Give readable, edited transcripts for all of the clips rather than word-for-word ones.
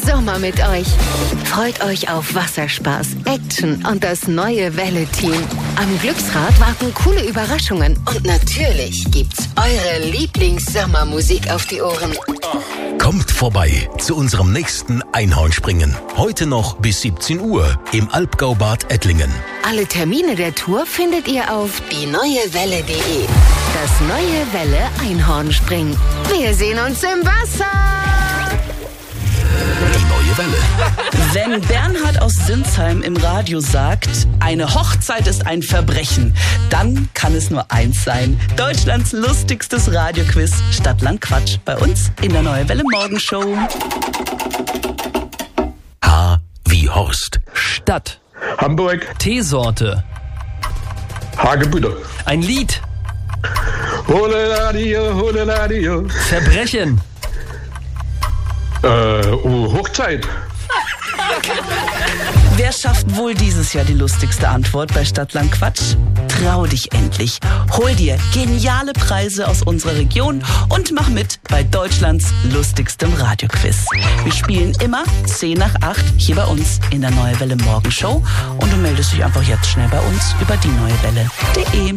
Sommer mit euch. Freut euch auf Wasserspaß, Action und das neue Welle-Team. Am Glücksrad warten coole Überraschungen. Und natürlich gibt's eure Lieblings-Sommermusik auf die Ohren. Kommt vorbei zu unserem nächsten Einhornspringen. Heute noch bis 17 Uhr im Albgaubad Ettlingen. Alle Termine der Tour findet ihr auf dieneuewelle.de. Das neue Welle Einhornspringen. Wir sehen uns im Wasser. Die neue Welle. Wenn Bernhard aus Sinsheim im Radio sagt, eine Hochzeit ist ein Verbrechen, dann kann es nur eins sein. Deutschlands lustigstes Radioquiz Stadtland Quatsch bei uns in der Neue Welle Morgenshow. H wie Horst. Stadt. Hamburg. Teesorte. Hagebutte. Ein Lied. Holeladio, holeladio. Verbrechen. Hochzeit. Wer schafft wohl dieses Jahr die lustigste Antwort bei Stadtland Quatsch? Trau dich endlich. Hol dir geniale Preise aus unserer Region und mach mit bei Deutschlands lustigstem Radioquiz. Wir spielen immer 10 nach 8 hier bei uns in der Neue Welle Morgenshow und du meldest dich einfach jetzt schnell bei uns über dieneuewelle.de.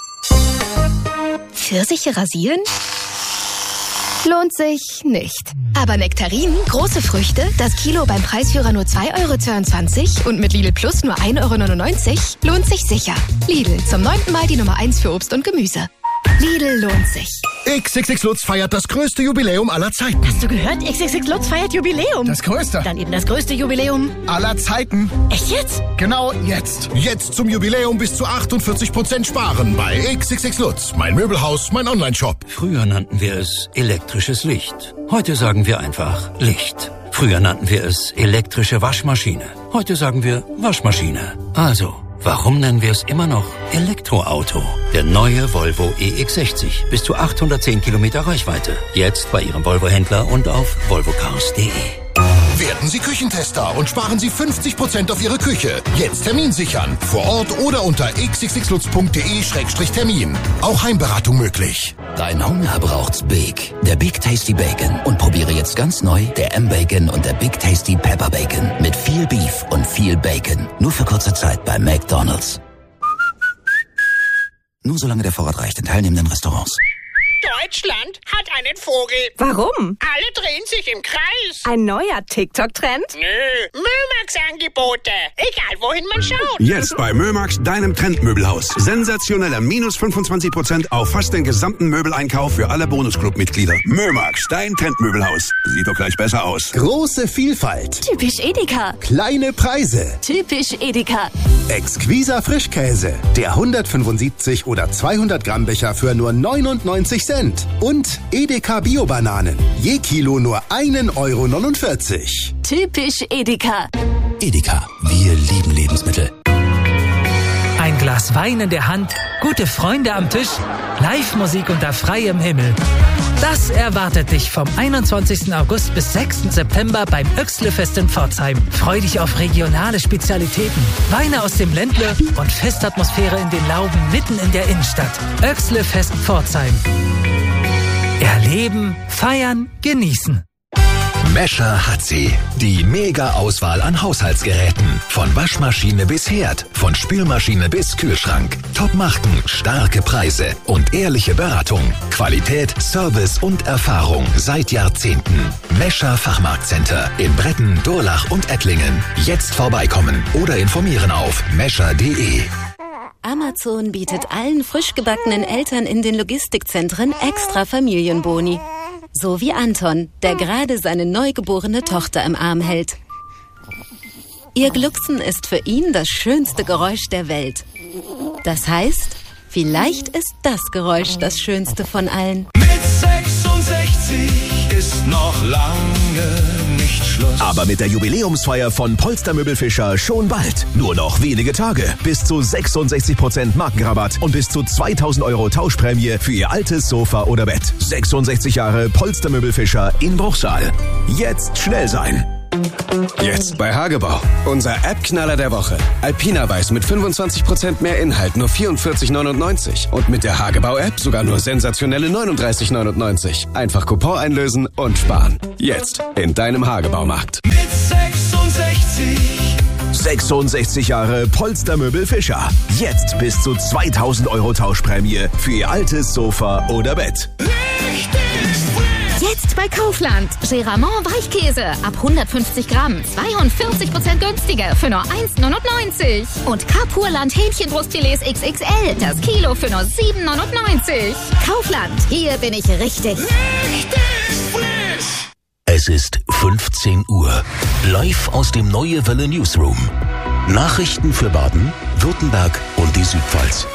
Pfirsiche rasieren? Lohnt sich nicht. Aber Nektarinen, große Früchte, das Kilo beim Preisführer nur 2,22 € und mit Lidl Plus nur 1,99 € lohnt sich sicher. Lidl, zum 9. Mal die Nummer 1 für Obst und Gemüse. Lidl lohnt sich. XXX Lutz feiert das größte Jubiläum aller Zeiten. Hast du gehört? XXX Lutz feiert Jubiläum. Das größte. Dann eben das größte Jubiläum aller Zeiten. Echt jetzt? Genau jetzt. Jetzt zum Jubiläum bis zu 48% sparen bei XXX Lutz. Mein Möbelhaus, mein Onlineshop. Früher nannten wir es elektrisches Licht. Heute sagen wir einfach Licht. Früher nannten wir es elektrische Waschmaschine. Heute sagen wir Waschmaschine. Also, warum nennen wir es immer noch Elektroauto? Der neue Volvo EX60. Bis zu 810 Kilometer Reichweite. Jetzt bei Ihrem Volvo-Händler und auf volvocars.de. Werden Sie Küchentester und sparen Sie 50% auf Ihre Küche. Jetzt Termin sichern. Vor Ort oder unter xxxlutz.de/termin. Auch Heimberatung möglich. Dein Hunger braucht's Big. Der Big Tasty Bacon. Und probiere jetzt ganz neu der M-Bacon und der Big Tasty Pepper Bacon. Mit viel Beef und viel Bacon. Nur für kurze Zeit bei McDonald's. Nur solange der Vorrat reicht in teilnehmenden Restaurants. Deutschland hat einen Vogel. Warum? Alle drehen sich im Kreis. Ein neuer TikTok-Trend? Nö, Mömax-Angebote. Egal, wohin man schaut. Jetzt bei Mömax, deinem Trendmöbelhaus. Sensationeller minus 25% auf fast den gesamten Möbeleinkauf für alle Bonusclub-Mitglieder. Mömax, dein Trendmöbelhaus. Sieht doch gleich besser aus. Große Vielfalt. Typisch Edeka. Kleine Preise. Typisch Edeka. Exquiser Frischkäse. Der 175 oder 200 Gramm Becher für nur 99 Cent. Und Edeka Bio-Bananen. Je Kilo nur 1,49 €. Typisch Edeka. Edeka, wir lieben Lebensmittel. Ein Glas Wein in der Hand, gute Freunde am Tisch, Live-Musik unter freiem Himmel. Das erwartet dich vom 21. August bis 6. September beim Oechsle-Fest in Pforzheim. Freu dich auf regionale Spezialitäten, Weine aus dem Ländle und Festatmosphäre in den Lauben mitten in der Innenstadt. Oechsle-Fest Pforzheim. Erleben, feiern, genießen. Mescher hat sie. Die Mega-Auswahl an Haushaltsgeräten. Von Waschmaschine bis Herd, von Spülmaschine bis Kühlschrank. Top-Marken, starke Preise und ehrliche Beratung. Qualität, Service und Erfahrung seit Jahrzehnten. Mescher Fachmarktcenter in Bretten, Durlach und Ettlingen. Jetzt vorbeikommen oder informieren auf mescher.de. Amazon bietet allen frisch gebackenen Eltern in den Logistikzentren extra Familienboni. So wie Anton, der gerade seine neugeborene Tochter im Arm hält. Ihr Glucksen ist für ihn das schönste Geräusch der Welt. Das heißt, vielleicht ist das Geräusch das schönste von allen. Mit 66 ist noch lange nicht Schluss. Aber mit der Jubiläumsfeier von Polstermöbelfischer schon bald. Nur noch wenige Tage. Bis zu 66% Markenrabatt und bis zu 2.000 € Tauschprämie für Ihr altes Sofa oder Bett. 66 Jahre Polstermöbelfischer in Bruchsal. Jetzt schnell sein. Jetzt bei Hagebau. Unser App-Knaller der Woche. Alpina Weiß mit 25% mehr Inhalt, nur 44,99. Und mit der Hagebau-App sogar nur sensationelle 39,99. Einfach Coupon einlösen und sparen. Jetzt in deinem Hagebaumarkt. Mit 66. 66 Jahre Polstermöbel Fischer. Jetzt bis zu 2.000 € Tauschprämie für Ihr altes Sofa oder Bett. Jetzt bei Kaufland. Geramont Weichkäse ab 150 Gramm. 42% günstiger für nur 1,99. Und Kapurland Hähnchenbrustfilets XXL. Das Kilo für nur 7,99. Kaufland. Hier bin ich richtig. Es ist 15 Uhr. Live aus dem Neue Welle Newsroom. Nachrichten für Baden, Württemberg und die Südpfalz.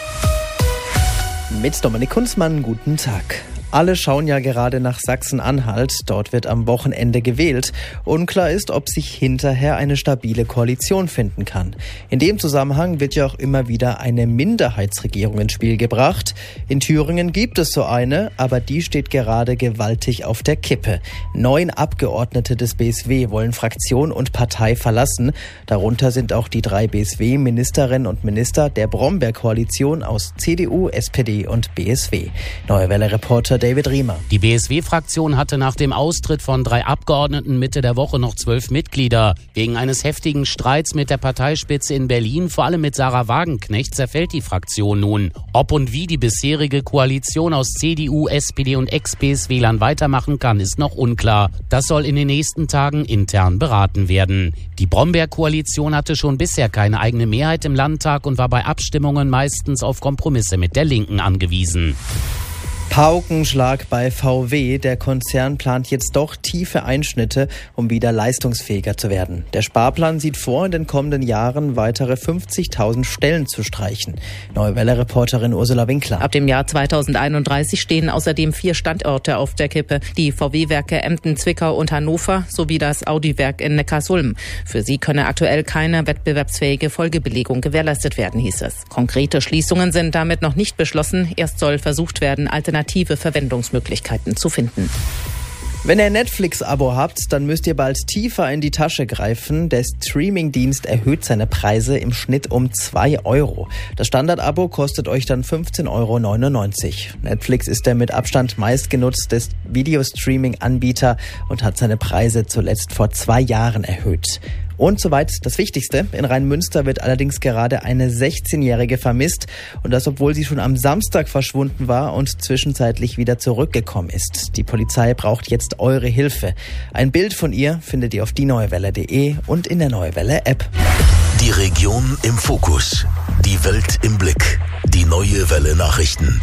Mit Dominik Kunzmann, guten Tag. Alle schauen ja gerade nach Sachsen-Anhalt. Dort wird am Wochenende gewählt. Unklar ist, ob sich hinterher eine stabile Koalition finden kann. In dem Zusammenhang wird ja auch immer wieder eine Minderheitsregierung ins Spiel gebracht. In Thüringen gibt es so eine, aber die steht gerade gewaltig auf der Kippe. 9 Abgeordnete des BSW wollen Fraktion und Partei verlassen. Darunter sind auch die 3 BSW-Ministerinnen und Minister der Brombeer-Koalition aus CDU, SPD und BSW. Neue Welle-Reporter David Riemer. Die BSW-Fraktion hatte nach dem Austritt von 3 Abgeordneten Mitte der Woche noch 12 Mitglieder. Wegen eines heftigen Streits mit der Parteispitze in Berlin, vor allem mit Sarah Wagenknecht, zerfällt die Fraktion nun. Ob und wie die bisherige Koalition aus CDU, SPD und Ex-BSWlern weitermachen kann, ist noch unklar. Das soll in den nächsten Tagen intern beraten werden. Die Brombeer-Koalition hatte schon bisher keine eigene Mehrheit im Landtag und war bei Abstimmungen meistens auf Kompromisse mit der Linken angewiesen. Paukenschlag bei VW. Der Konzern plant jetzt doch tiefe Einschnitte, um wieder leistungsfähiger zu werden. Der Sparplan sieht vor, in den kommenden Jahren weitere 50.000 Stellen zu streichen. Neue Welle-Reporterin Ursula Winkler. Ab dem Jahr 2031 stehen außerdem 4 Standorte auf der Kippe. Die VW-Werke Emden, Zwickau und Hannover sowie das Audi-Werk in Neckarsulm. Für sie könne aktuell keine wettbewerbsfähige Folgebelegung gewährleistet werden, hieß es. Konkrete Schließungen sind damit noch nicht beschlossen. Erst soll versucht werden, alternative Verwendungsmöglichkeiten zu finden. Wenn ihr ein Netflix-Abo habt, dann müsst ihr bald tiefer in die Tasche greifen. Der Streaming-Dienst erhöht seine Preise im Schnitt um 2 €. Das Standard-Abo kostet euch dann 15,99 €. Netflix ist der mit Abstand meistgenutzte Videostreaming-Anbieter und hat seine Preise zuletzt vor 2 Jahren erhöht. Und soweit das Wichtigste. In Rheinmünster wird allerdings gerade eine 16-Jährige vermisst. Und das, obwohl sie schon am Samstag verschwunden war und zwischenzeitlich wieder zurückgekommen ist. Die Polizei braucht jetzt eure Hilfe. Ein Bild von ihr findet ihr auf dieneuewelle.de und in der Neue Welle App. Die Region im Fokus. Die Welt im Blick. Die Neue Welle Nachrichten.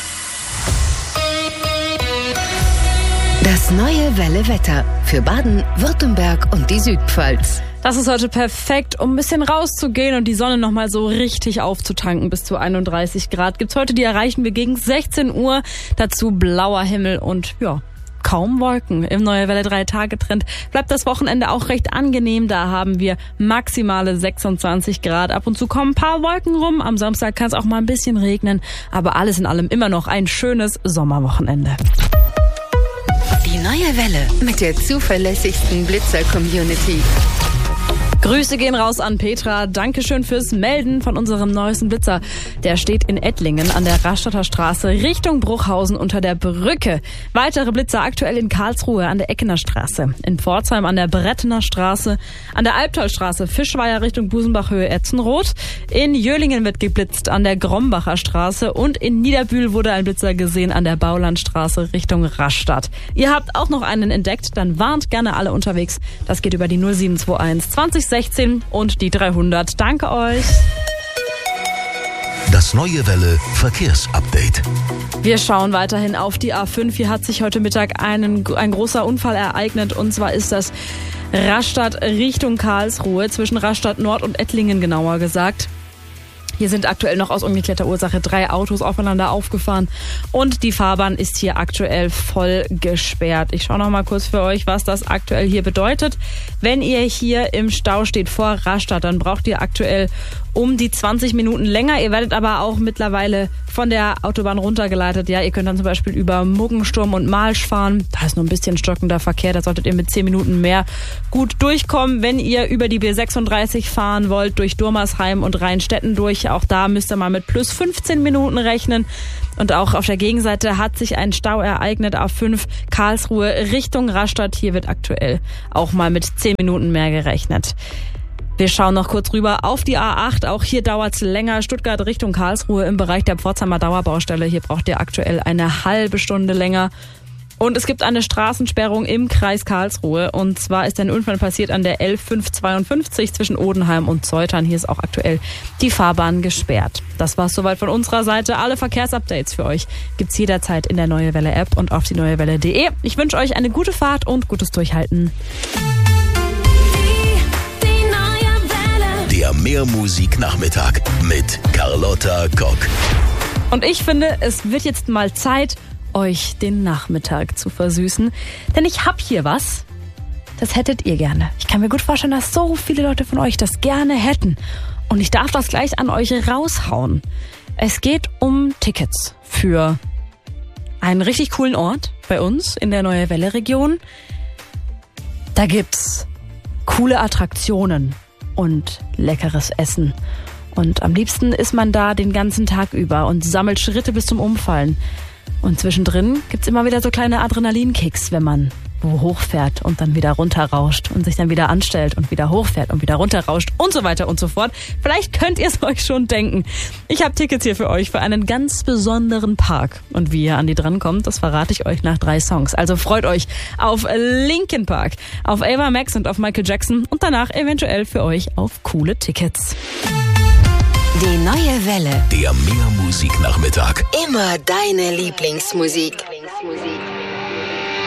Das Neue Welle Wetter für Baden, Württemberg und die Südpfalz. Das ist heute perfekt, um ein bisschen rauszugehen und die Sonne nochmal so richtig aufzutanken. Bis zu 31 Grad gibt's heute, die erreichen wir gegen 16 Uhr. Dazu blauer Himmel und ja, kaum Wolken. Im Neue Welle 3-Tage-Trend bleibt das Wochenende auch recht angenehm. Da haben wir maximale 26 Grad. Ab und zu kommen ein paar Wolken rum. Am Samstag kann es auch mal ein bisschen regnen. Aber alles in allem immer noch ein schönes Sommerwochenende. Die Neue Welle mit der zuverlässigsten Blitzer-Community. Grüße gehen raus an Petra. Dankeschön fürs Melden von unserem neuesten Blitzer. Der steht in Ettlingen an der Rastatter Straße Richtung Bruchhausen unter der Brücke. Weitere Blitzer aktuell in Karlsruhe an der Eckener Straße, in Pforzheim an der Brettener Straße, an der Albtalstraße Fischweier Richtung Busenbachhöhe Etzenroth. In Jöhlingen wird geblitzt an der Grombacher Straße und in Niederbühl wurde ein Blitzer gesehen an der Baulandstraße Richtung Rastatt. Ihr habt auch noch einen entdeckt, dann warnt gerne alle unterwegs. Das geht über die 0721 2016 und die 300. Danke euch. Das Neue Welle Verkehrsupdate. Wir schauen weiterhin auf die A5. Hier hat sich heute Mittag ein großer Unfall ereignet. Und zwar ist das Rastatt Richtung Karlsruhe, zwischen Rastatt Nord und Ettlingen genauer gesagt. Hier sind aktuell noch aus ungeklärter Ursache 3 Autos aufeinander aufgefahren und die Fahrbahn ist hier aktuell voll gesperrt. Ich schaue noch mal kurz für euch, was das aktuell hier bedeutet. Wenn ihr hier im Stau steht vor Rastatt, dann braucht ihr aktuell um die 20 Minuten länger. Ihr werdet aber auch mittlerweile von der Autobahn runtergeleitet. Ja, ihr könnt dann zum Beispiel über Muggensturm und Malsch fahren. Da ist nur ein bisschen stockender Verkehr. Da solltet ihr mit 10 Minuten mehr gut durchkommen. Wenn ihr über die B36 fahren wollt, durch Durmersheim und Rheinstetten durch, auch da müsst ihr mal mit plus 15 Minuten rechnen. Und auch auf der Gegenseite hat sich ein Stau ereignet. A5 Karlsruhe Richtung Rastatt. Hier wird aktuell auch mal mit 10 Minuten mehr gerechnet. Wir schauen noch kurz rüber auf die A8. Auch hier dauert es länger. Stuttgart Richtung Karlsruhe im Bereich der Pforzheimer Dauerbaustelle. Hier braucht ihr aktuell eine halbe Stunde länger. Und es gibt eine Straßensperrung im Kreis Karlsruhe. Und zwar ist ein Unfall passiert an der L552 zwischen Odenheim und Zeutern. Hier ist auch aktuell die Fahrbahn gesperrt. Das war's soweit von unserer Seite. Alle Verkehrsupdates für euch gibt's jederzeit in der Neue Welle App und auf die neuewelle.de. Ich wünsche euch eine gute Fahrt und gutes Durchhalten. Der Mehrmusik-Nachmittag mit Carlotta Kock. Und ich finde, es wird jetzt mal Zeit, euch den Nachmittag zu versüßen. Denn ich hab hier was, das hättet ihr gerne. Ich kann mir gut vorstellen, dass so viele Leute von euch das gerne hätten. Und ich darf das gleich an euch raushauen. Es geht um Tickets für einen richtig coolen Ort bei uns in der Neue Welle Region. Da gibt's coole Attraktionen und leckeres Essen. Und am liebsten ist man da den ganzen Tag über und sammelt Schritte bis zum Umfallen. Und zwischendrin gibt's immer wieder so kleine Adrenalinkicks, wenn man wo hochfährt und dann wieder runterrauscht und sich dann wieder anstellt und wieder hochfährt und wieder runterrauscht und so weiter und so fort. Vielleicht könnt ihr es euch schon denken. Ich habe Tickets hier für euch für einen ganz besonderen Park. Und wie ihr an die drankommt, das verrate ich euch nach 3 Songs. Also freut euch auf Linkin Park, auf Ava Max und auf Michael Jackson und danach eventuell für euch auf coole Tickets. Die Neue Welle. Der Mehrmusik-Nachmittag. Immer deine Lieblingsmusik.